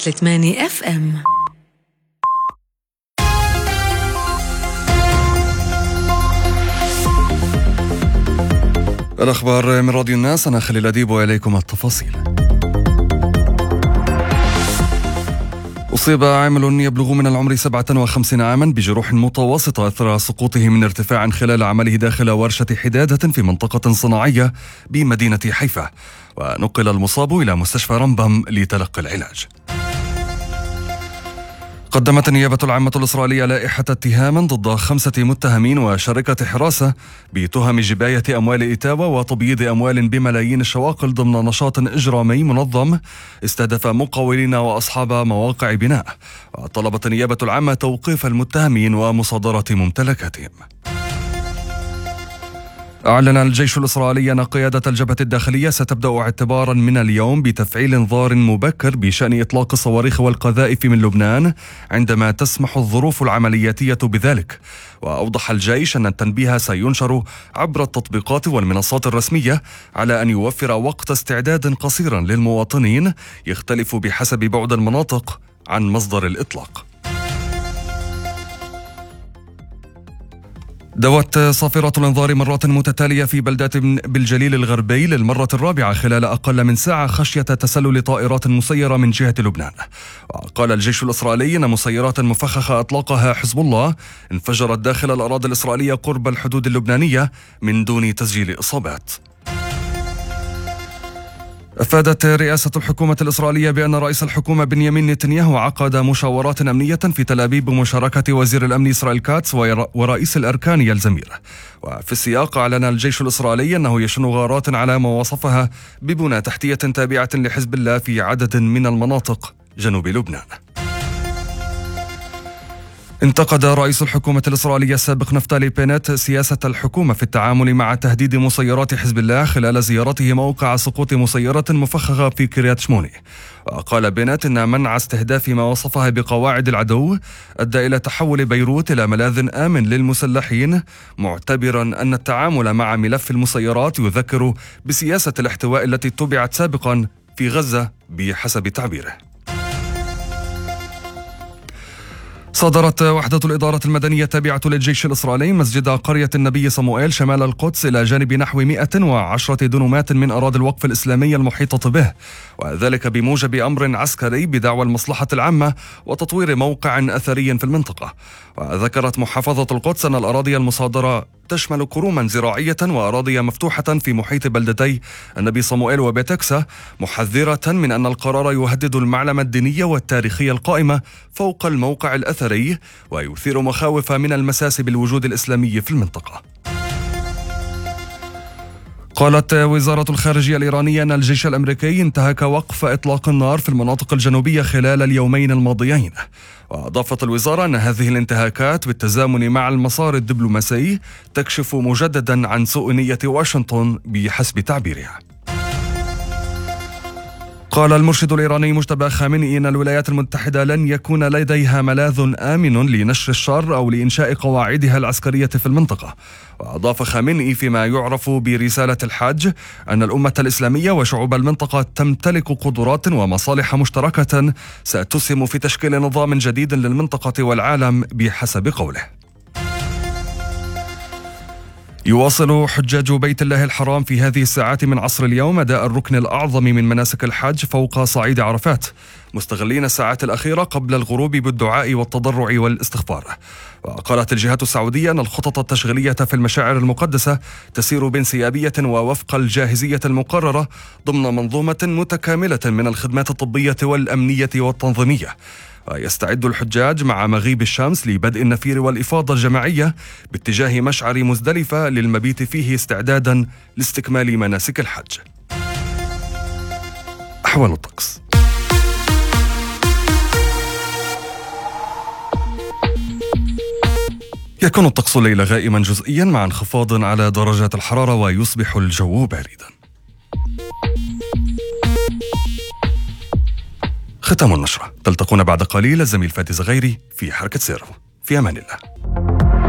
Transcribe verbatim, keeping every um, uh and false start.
ثمانية اف ام. الأخبار من راديو الناس، أنا خليل أديب وإليكم التفاصيل. أصيب عامل يبلغ من العمر سبعة وخمسين عاما بجروح متوسطة أثر سقوطه من ارتفاع خلال عمله داخل ورشة حدادة في منطقة صناعية بمدينة حيفا، ونقل المصاب إلى مستشفى رمبم لتلقي العلاج. قدمت النيابة العامة الإسرائيلية لائحة اتهام ضد خمسة متهمين وشركة حراسة بتهم جباية أموال إيتاوا وتبييض أموال بملايين الشواقل ضمن نشاط إجرامي منظم استهدف مقاولين وأصحاب مواقع بناء. وطلبت النيابة العامة توقيف المتهمين ومصادرة ممتلكاتهم. أعلن الجيش الإسرائيلي أن قيادة الجبهة الداخلية ستبدأ اعتبارا من اليوم بتفعيل انذار مبكر بشأن إطلاق الصواريخ والقذائف من لبنان عندما تسمح الظروف العملياتية بذلك. وأوضح الجيش أن التنبيه سينشر عبر التطبيقات والمنصات الرسمية على أن يوفر وقت استعداد قصيرا للمواطنين يختلف بحسب بعد المناطق عن مصدر الإطلاق. دوت صافرة الانذار مرات متتالية في بلدات بالجليل الغربي للمرة الرابعة خلال أقل من ساعة خشية تسلل طائرات مسيرة من جهة لبنان. وقال الجيش الإسرائيلي أن مسيرات مفخخة أطلقها حزب الله انفجرت داخل الأراضي الإسرائيلية قرب الحدود اللبنانية من دون تسجيل إصابات. أفادت رئاسة الحكومة الإسرائيلية بأن رئيس الحكومة بنيامين نتنياهو عقد مشاورات أمنية في تل أبيب بمشاركة وزير الأمن إسرائيل كاتس ورئيس الأركان يال زمير. وفي السياق أعلن الجيش الإسرائيلي أنه يشن غارات على ما وصفها ببنى تحتية تابعة لحزب الله في عدد من المناطق جنوب لبنان. انتقد رئيس الحكومة الإسرائيلية السابق نفتالي بينت سياسة الحكومة في التعامل مع تهديد مسيرات حزب الله خلال زيارته موقع سقوط مسيرة مفخخة في كريات شموني. وقال بينت أن منع استهداف ما وصفها بقواعد العدو أدى إلى تحول بيروت إلى ملاذ آمن للمسلحين، معتبرا أن التعامل مع ملف المسيرات يذكر بسياسة الاحتواء التي اتبعت سابقا في غزة بحسب تعبيره. صدرت وحدة الإدارة المدنية التابعة للجيش الإسرائيلي مسجد قرية النبي صموئيل شمال القدس إلى جانب نحو مئة وعشرة دنومات من أراضي الوقف الإسلامي المحيطة به، وذلك بموجب أمر عسكري بدعوى المصلحة العامة وتطوير موقع أثري في المنطقة. وذكرت محافظة القدس أن الأراضي المصادرة تشمل كروما زراعية وأراضي مفتوحة في محيط بلدتي النبي صموئيل وبيتكسا، محذرة من أن القرار يهدد المعلمة الدينية والتاريخية القائمة فوق الموقع الأثري ويثير مخاوف من المساس بالوجود الإسلامي في المنطقة. قالت وزارة الخارجية الإيرانية أن الجيش الأمريكي انتهك وقف إطلاق النار في المناطق الجنوبية خلال اليومين الماضيين. وأضافت الوزارة أن هذه الانتهاكات بالتزامن مع المسار الدبلوماسي تكشف مجددا عن سوء نية واشنطن بحسب تعبيرها. قال المرشد الإيراني مجتبى خامنئي أن الولايات المتحدة لن يكون لديها ملاذ آمن لنشر الشر أو لإنشاء قواعدها العسكرية في المنطقة. وأضاف خامنئي فيما يعرف برسالة الحج أن الأمة الإسلامية وشعوب المنطقة تمتلك قدرات ومصالح مشتركة ستسهم في تشكيل نظام جديد للمنطقة والعالم بحسب قوله. يواصل حجاج بيت الله الحرام في هذه الساعات من عصر اليوم أداء الركن الأعظم من مناسك الحج فوق صعيد عرفات، مستغلين الساعات الأخيرة قبل الغروب بالدعاء والتضرع والاستغفار. وقالت الجهات السعودية أن الخطط التشغيلية في المشاعر المقدسة تسير بانسيابية ووفق الجاهزية المقررة ضمن منظومة متكاملة من الخدمات الطبية والأمنية والتنظيمية. ويستعد الحجاج مع مغيب الشمس لبدء النفير والإفاضة الجماعية باتجاه مشعر مزدلفة للمبيت فيه استعدادا لاستكمال مناسك الحج. أحوال الطقس. يكون الطقس الليلة غائما جزئيا مع انخفاض على درجات الحرارة ويصبح الجو باردا. ختام النشرة، تلتقون بعد قليل الزميل فادي زغيري في حركة سيرو. في أمان الله.